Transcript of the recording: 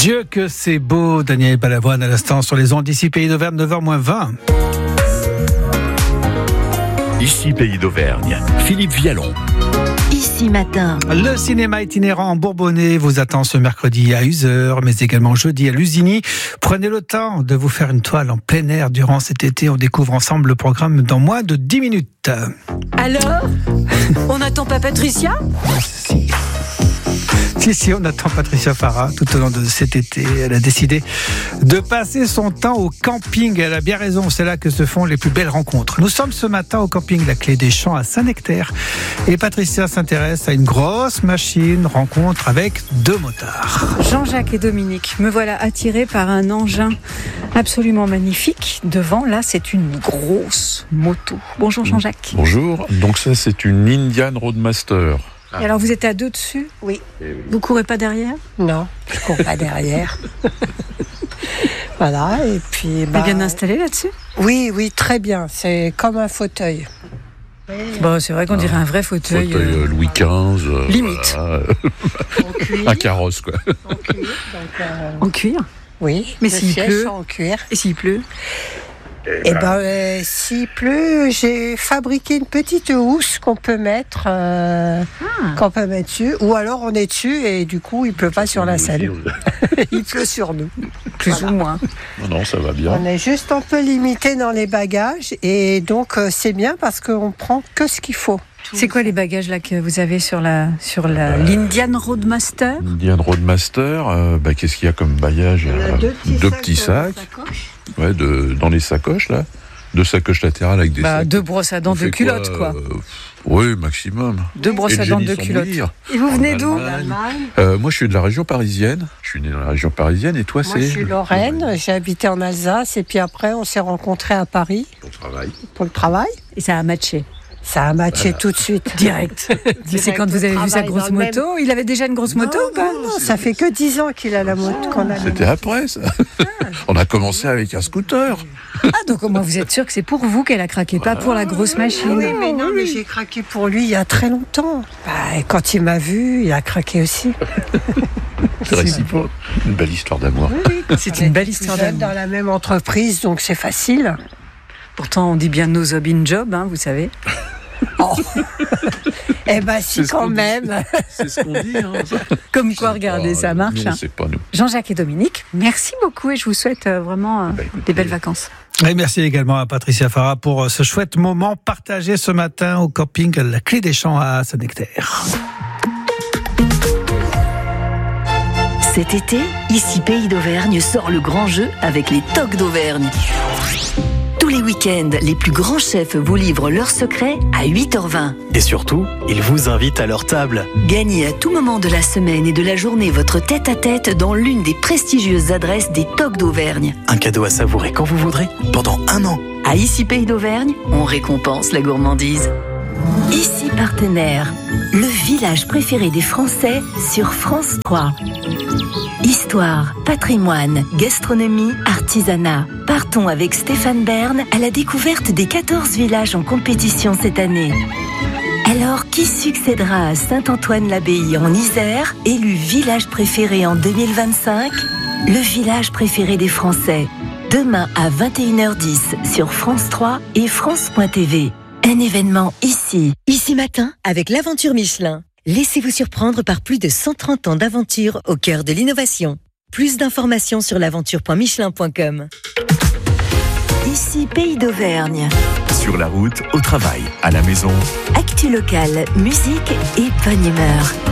Dieu que c'est beau, Daniel Balavoine à l'instant sur les ondes d'ici Pays d'Auvergne, 9h-20. Ici Pays d'Auvergne, Philippe Vialon. Ici matin. Le cinéma itinérant en Bourbonnais vous attend ce mercredi à Uzeur, mais également jeudi à Lusigny. Prenez le temps de vous faire une toile en plein air durant cet été. On découvre ensemble le programme dans moins de 10 minutes. Alors, on n'attend pas Patricia ? Si, on attend Patricia Farah tout au long de cet été. Elle a décidé de passer son temps au camping. Elle a bien raison, c'est là que se font les plus belles rencontres. Nous sommes ce matin au camping La Clé des Champs à Saint-Nectaire. Et Patricia s'intéresse à une grosse machine, rencontre avec 2 motards. Jean-Jacques et Dominique, me voilà attiré par un engin absolument magnifique. Devant, là, c'est une grosse moto. Bonjour Jean-Jacques. Bonjour, donc ça c'est une Indian Roadmaster. Et alors vous êtes à 2 dessus ? Oui. Vous courez pas derrière ? Non, je cours pas derrière. Voilà, et puis... Vous êtes bien installé là-dessus ? Oui, très bien. C'est comme un fauteuil. Bon, c'est vrai qu'on dirait un vrai fauteuil. Louis XV. Limite. Voilà. En cuir. Un carrosse, quoi. En cuir. En cuir ? Oui, Mais le s'il siège pleut ? en cuir. Et s'il pleut ? S'il pleut, j'ai fabriqué une petite housse qu'on peut mettre, dessus. Ou alors on est dessus et du coup il pleut pas sur la scène. Il pleut sur nous. Plus ou moins. Non, ça va bien. On est juste un peu limité dans les bagages et donc c'est bien parce qu'on prend que ce qu'il faut. C'est quoi les bagages là que vous avez sur l'Indian Roadmaster ? Indian Roadmaster, qu'est-ce qu'il y a comme bagage ? Deux petits sacs. Ouais, dans les sacoches là. 2 sacoches latérales avec des sacs. 2 brosses à dents, 2 culottes quoi. Oui, maximum. 2 brosses à dents, 2 culottes. Et vous venez d'où ? Moi je suis de la région parisienne. Je suis né dans la région parisienne et toi Moi je suis Lorraine, j'ai habité en Alsace et puis après on s'est rencontrés à Paris. Pour le travail. Et ça a matché. Ça a matché tout de suite. Direct. C'est quand vous avez vu sa grosse moto. Il avait déjà une grosse moto ou pas ? Non, ça fait que 10 ans qu'il a la moto qu'on a. C'était après ça. On a commencé avec un scooter. Donc au moins vous êtes sûr que c'est pour vous qu'elle a craqué, pas pour la grosse machine. Oui, mais j'ai craqué pour lui il y a très longtemps. Et quand il m'a vu, il a craqué aussi. C'est réciproque. Une belle histoire d'amour. Oui, c'est une belle histoire d'amour. Dans la même entreprise, donc c'est facile. Pourtant, on dit bien no job in job, vous savez. Oh. Si quand même. C'est ce qu'on dit. Comme quoi, regardez, ça marche. Nous, c'est pas nous. Jean-Jacques et Dominique, merci beaucoup et je vous souhaite vraiment des belles vacances. Et merci également à Patricia Farah pour ce chouette moment partagé ce matin au camping La Clé des Champs à Saint-Nectaire. Cet été, ici Pays d'Auvergne sort le grand jeu avec les tocs d'Auvergne. Tous les week-ends, les plus grands chefs vous livrent leurs secrets à 8h20. Et surtout, ils vous invitent à leur table. Gagnez à tout moment de la semaine et de la journée votre tête-à-tête dans l'une des prestigieuses adresses des tocs d'Auvergne. Un cadeau à savourer quand vous voudrez, pendant 1 an. À Ici Pays d'Auvergne, on récompense la gourmandise. Ici Partenaire, le village préféré des Français sur France 3. Histoire, patrimoine, gastronomie, artisanat. Partons avec Stéphane Bern à la découverte des 14 villages en compétition cette année. Alors, qui succédera à Saint-Antoine-l'Abbaye en Isère, élu village préféré en 2025 ? Le village préféré des Français. Demain à 21h10 sur France 3 et France.tv. Un événement ici matin avec l'aventure Michelin. Laissez-vous surprendre par plus de 130 ans d'aventure au cœur de l'innovation. Plus d'informations sur l'aventure.michelin.com. Ici Pays d'Auvergne. Sur la route, au travail, à la maison. Actu locale, musique et bonne humeur.